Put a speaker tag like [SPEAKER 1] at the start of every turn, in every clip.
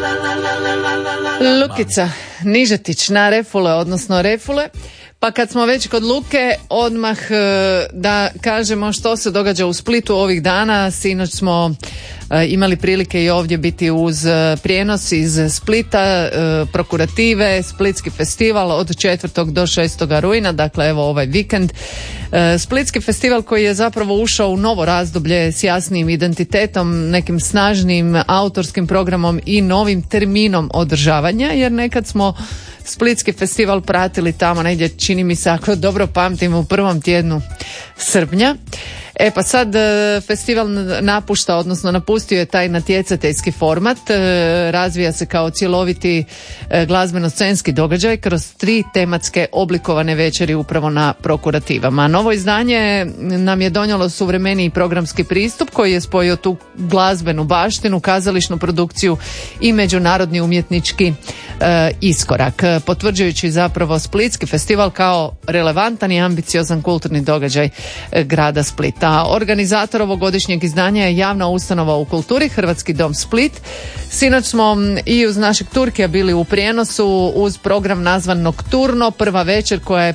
[SPEAKER 1] Lukica Nižetić na Refule, odnosno Refule. Pa kad smo već kod Luke, odmah da kažemo što se događa u Splitu ovih dana. Sinoć smo imali prilike i ovdje biti uz prijenos iz Splita, prokurative, Splitski festival od 4. do 6. rujna, dakle evo ovaj vikend. Splitski festival koji je zapravo ušao u novo razdoblje s jasnim identitetom, nekim snažnim autorskim programom i novim terminom održavanja, jer nekad smo Splitski festival pratili tamo negdje, čini mi se, ako dobro pamtim, u prvom tjednu srpnja. E pa sad festival napušta, odnosno napustio je taj natjecateljski format, razvija se kao cjeloviti glazbeno-scenski događaj kroz 3 tematske oblikovane večeri upravo na prokurativama. Novo izdanje nam je donijelo suvremeniji programski pristup koji je spojio tu glazbenu baštinu, kazališnu produkciju i međunarodni umjetnički iskorak, potvrđujući zapravo Splitski festival kao relevantan i ambiciozan kulturni događaj grada Splita. Organizator ovogodišnjeg izdanja je javna ustanova u kulturi Hrvatski dom Split. Sinoć smo i uz našeg Turkija bili u prijenosu uz program nazvan Nokturno, prva večer koja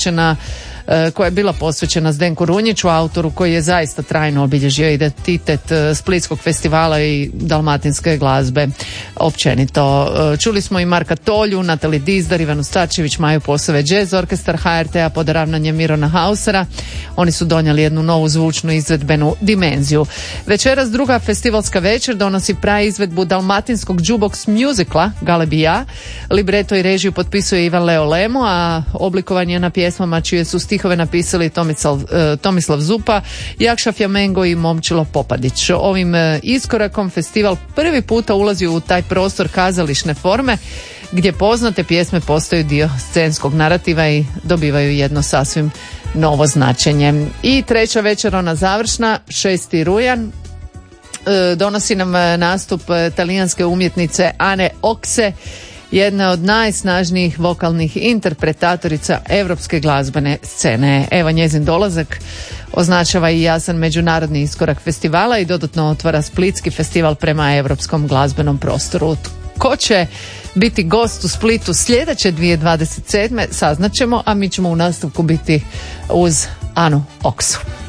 [SPEAKER 1] je bila posvećena Zdenku Runjiću, autoru koji je zaista trajno obilježio identitet Splitskog festivala i dalmatinske glazbe općenito. Čuli smo i Marka Tolju, Natali Dizdar, Ivanu Starčević, Maju Posave, Jazz Orkestar HRT-a pod ravnanjem Mirona Hausera. Oni su donijeli jednu novu zvučnu izvedbenu dimenziju. Večeras druga festivalska večer donosi praizvedbu dalmatinskog jukebox musicala Galebija. Libreto i režiju potpisuje Ivan Leo Lemo, a oblikovanje na pjesmama čije su stihove napisali Tomislav Zupa, Jakša Fjamengo i Momčilo Popadić. Ovim iskorakom festival prvi puta ulazi u taj prostor kazališne forme gdje poznate pjesme postaju dio scenskog narativa i dobivaju jedno sasvim novo značenje. I treća večer, ona završna, 6. rujan, donosi nam nastup talijanske umjetnice Ane Okse, jedna od najsnažnijih vokalnih interpretatorica europske glazbene scene. Evo, njezin dolazak označava i jasan međunarodni iskorak festivala i dodatno otvara Splitski festival prema europskom glazbenom prostoru. Ko će biti gost u Splitu sljedeće 2027. saznaćemo, a mi ćemo u nastavku biti uz Anu Oksu.